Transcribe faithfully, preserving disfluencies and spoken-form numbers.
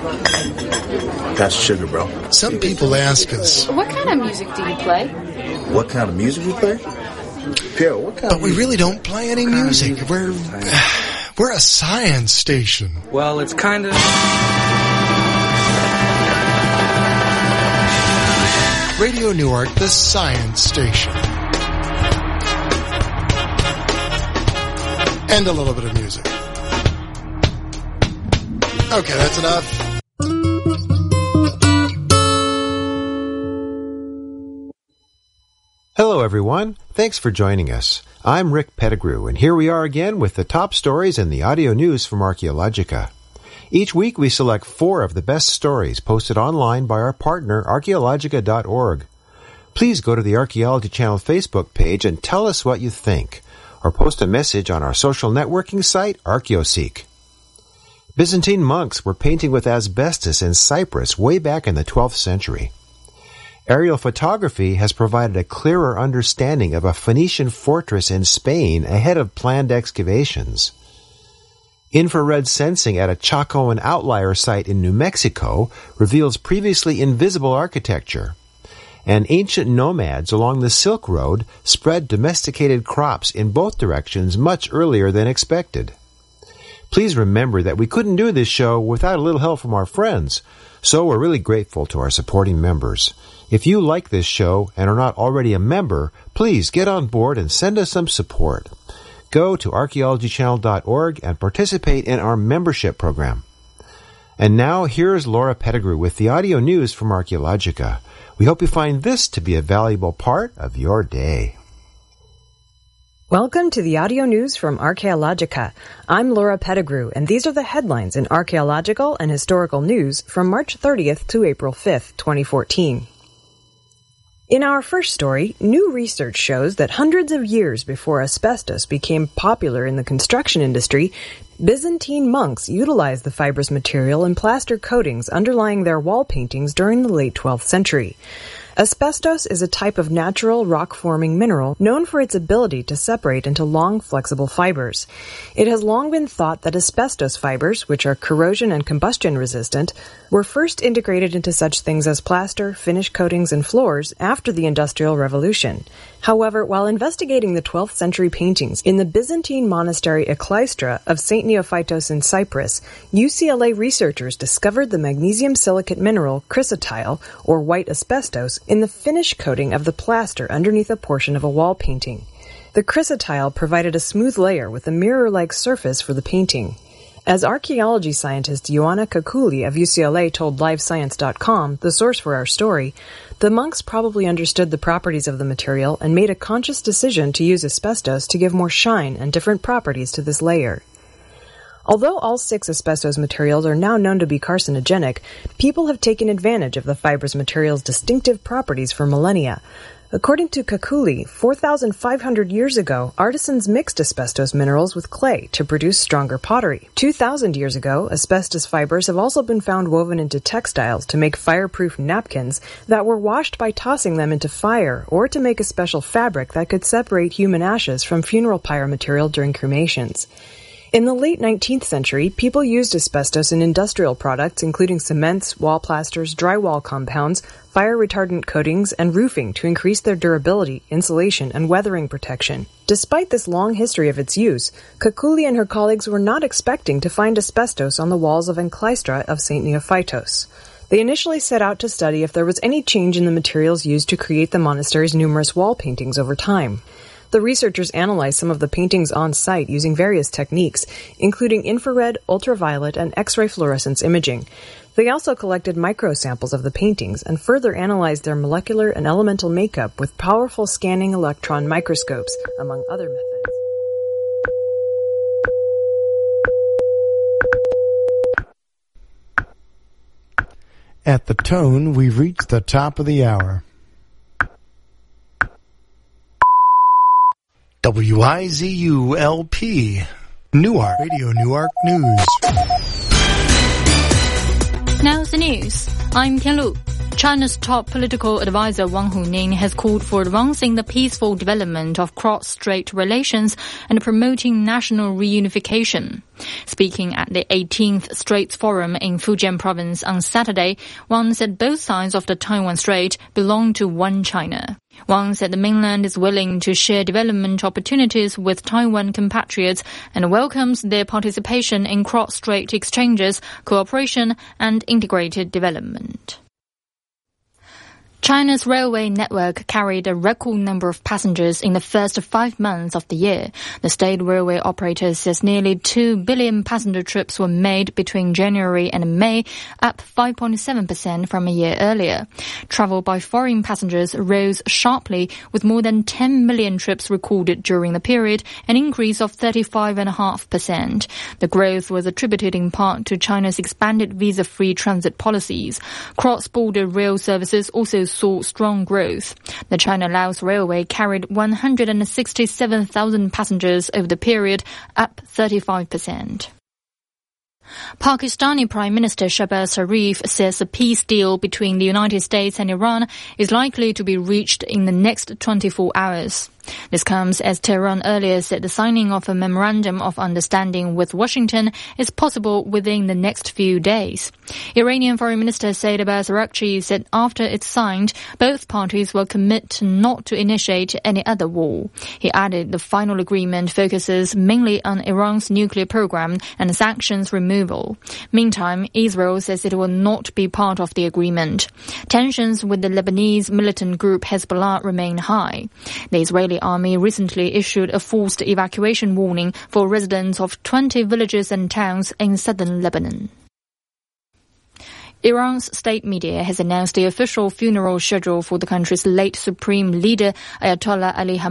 That's sugar, bro. Some people ask us, What kind of music do you play? What kind of music we play? Pierre, what kind but of we music? really don't play any music. We're, we're a science station. Well, it's kind of... Radio Newark, the science station. And a little bit of music. Okay, that's enough. Hello, everyone. Thanks for joining us. I'm Rick Pettigrew, and here we are again with the top stories in the audio news from Archaeologica. Each week we select four of the best stories posted online by our partner, archaeologica dot org. Please go to the Archaeology Channel Facebook page and tell us what you think, or post a message on our social networking site, ArchaeoSeek. Byzantine monks were painting with asbestos in Cyprus way back in the twelfth century. Aerial photography has provided a clearer understanding of a Phoenician fortress in Spain ahead of planned excavations. Infrared sensing at a Chacoan outlier site in New Mexico reveals previously invisible architecture. And ancient nomads along the Silk Road spread domesticated crops in both directions much earlier than expected. Please remember that we couldn't do this show without a little help from our friends, so we're really grateful to our supporting members. If you like this show and are not already a member, please get on board and send us some support. Go to archaeology channel dot org and participate in our membership program. And now, here's Laura Pettigrew with the audio news from Archaeologica. We hope you find this to be a valuable part of your day. Welcome to the audio news from Archaeologica. I'm Laura Pettigrew, and these are the headlines in archaeological and historical news from March thirtieth to April fifth, twenty fourteen. In our first story, new research shows that hundreds of years before asbestos became popular in the construction industry, Byzantine monks utilized the fibrous material in plaster coatings underlying their wall paintings during the late twelfth century. Asbestos is a type of natural rock-forming mineral known for its ability to separate into long, flexible fibers. It has long been thought that asbestos fibers, which are corrosion and combustion resistant, were first integrated into such things as plaster, finish coatings, and floors after the Industrial Revolution. However, while investigating the twelfth century paintings in the Byzantine monastery Ekleistra of Saint Neophytos in Cyprus, U C L A researchers discovered the magnesium silicate mineral chrysotile, or white asbestos, in the finish coating of the plaster underneath a portion of a wall painting. The chrysotile provided a smooth layer with a mirror-like surface for the painting. As archaeology scientist Ioana Kakuli of U C L A told live science dot com, the source for our story, the monks probably understood the properties of the material and made a conscious decision to use asbestos to give more shine and different properties to this layer. Although all six asbestos materials are now known to be carcinogenic, people have taken advantage of the fibrous material's distinctive properties for millennia. According to Kakuli, four thousand five hundred years ago, artisans mixed asbestos minerals with clay to produce stronger pottery. two thousand years ago, asbestos fibers have also been found woven into textiles to make fireproof napkins that were washed by tossing them into fire, or to make a special fabric that could separate human ashes from funeral pyre material during cremations. In the late nineteenth century, people used asbestos in industrial products including cements, wall plasters, drywall compounds, fire-retardant coatings, and roofing to increase their durability, insulation, and weathering protection. Despite this long history of its use, Kakuli and her colleagues were not expecting to find asbestos on the walls of Ekleistra of Saint Neophytos. They initially set out to study if there was any change in the materials used to create the monastery's numerous wall paintings over time. The researchers analyzed some of the paintings on site using various techniques, including infrared, ultraviolet, and X-ray fluorescence imaging. They also collected microsamples of the paintings and further analyzed their molecular and elemental makeup with powerful scanning electron microscopes, among other methods. At the tone, we've reached the top of the hour. W I Z U L P, Newark, Radio Newark News. Now the news. I'm Tianlu. China's top political advisor Wang Huning has called for advancing the peaceful development of cross-strait relations and promoting national reunification. Speaking at the eighteenth Straits Forum in Fujian province on Saturday, Wang said both sides of the Taiwan Strait belong to one China. Wang said the mainland is willing to share development opportunities with Taiwan compatriots and welcomes their participation in cross-strait exchanges, cooperation and integrated development. China's railway network carried a record number of passengers in the first five months of the year. The state railway operator says nearly two billion passenger trips were made between January and May, up five point seven percent from a year earlier. Travel by foreign passengers rose sharply, with more than ten million trips recorded during the period, an increase of thirty-five point five percent. The growth was attributed in part to China's expanded visa-free transit policies. Cross-border rail services also saw strong growth. The China-Laos Railway carried one hundred sixty-seven thousand passengers over the period, up thirty-five percent. Pakistani Prime Minister Shehbaz Sharif says a peace deal between the United States and Iran is likely to be reached in the next twenty-four hours. This comes as Tehran earlier said the signing of a memorandum of understanding with Washington is possible within the next few days. Iranian Foreign Minister Saeed Abbas Araghchi said after it's signed, both parties will commit not to initiate any other war. He added the final agreement focuses mainly on Iran's nuclear program and sanctions removal. Meantime, Israel says it will not be part of the agreement. Tensions with the Lebanese militant group Hezbollah remain high. The Israeli army recently issued a forced evacuation warning for residents of twenty villages and towns in southern Lebanon. Iran's state media has announced the official funeral schedule for the country's late supreme leader, Ayatollah Ali Khamenei.